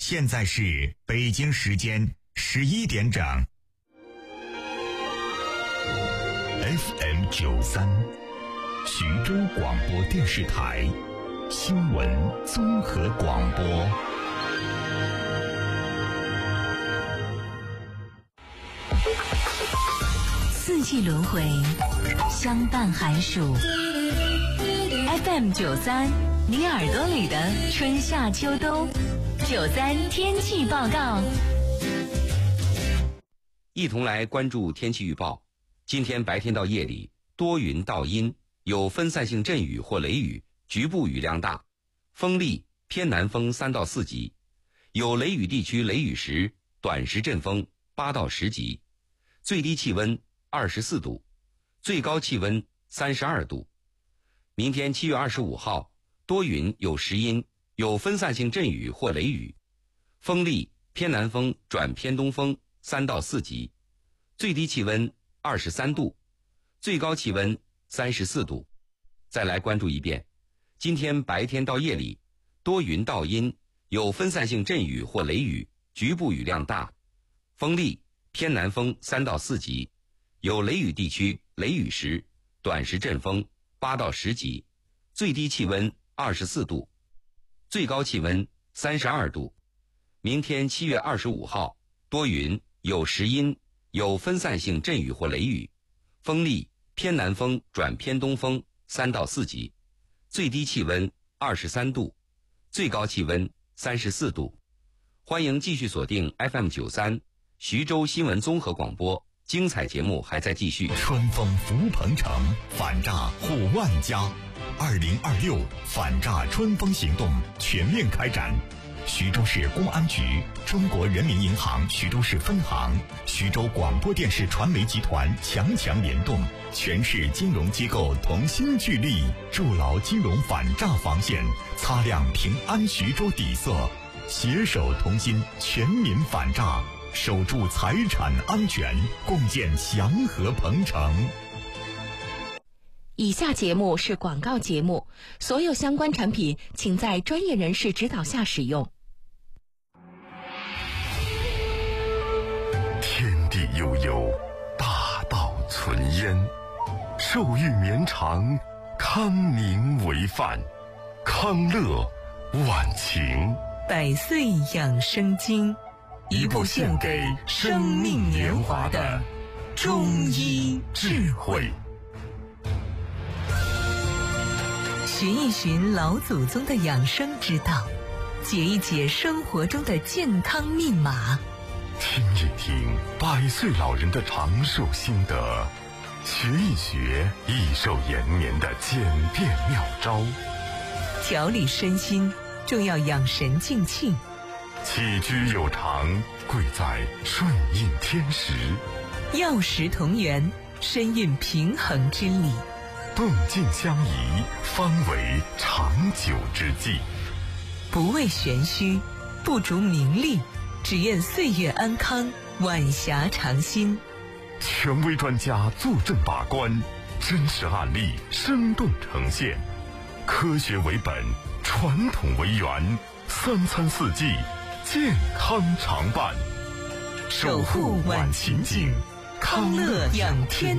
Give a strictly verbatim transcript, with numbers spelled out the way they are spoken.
现在是北京时间十一点整。F M 九三，徐州广播电视台新闻综合广播。 四季轮回，相伴寒暑。F M 九三，你耳朵里的春夏秋冬。九三天气报告， 一同来关注天气预报。今天白天到夜里多云到阴，有分散性阵雨或雷雨，局部雨量大，风力偏南风三到四级，有雷雨地区雷雨时短时阵风八到十级，最低气温二十四度，最高气温三十二度。明天七月二十五号，多云有时阴，有分散性阵雨或雷雨，风力偏南风转偏东风三到四级，最低气温二十三度，最高气温三十四度。再来关注一遍，今天白天到夜里多云到阴，有分散性阵雨或雷雨，局部雨量大，风力偏南风三到四级，有雷雨地区雷雨时短时阵风八到十级，最低气温二十四度，最高气温三十二度。明天七月二十五号，多云有时阴，有分散性阵雨或雷雨，风力偏南风转偏东风三到四级，最低气温二十三度，最高气温三十四度。欢迎继续锁定 F M 九三 徐州新闻综合广播，精彩节目还在继续。 春风福鹏城，反诈护万家。二零二六反诈春风行动全面开展。徐州市公安局、中国人民银行徐州市分行、徐州广播电视传媒集团强强联动，全市金融机构同心聚力，筑牢金融反诈防线，擦亮平安徐州底色，携手同心，全民反诈，守住财产安全，共建祥和鹏城。 以下节目是广告节目，所有相关产品请在专业人士指导下使用。 天地悠悠，大道存焉，寿欲绵长，康宁为范，康乐晚晴。 百岁养生经，一部献给生命年华的中医智慧。寻一寻老祖宗的养生之道，解一解生活中的健康密码， 听一听百岁老人的长寿心得，学一学益寿延年的简便妙招。 调理身心重要养神静气， 起居有常贵在顺应天时， 药食同源深蕴平衡之理， 动静相宜方为长久之计。 不为玄虚，不逐名利，只愿岁月安康，晚霞长新。 权威专家坐镇把关，真实案例生动呈现，科学为本，传统为源，三餐四季健康常伴，守护晚晴景，康乐养天。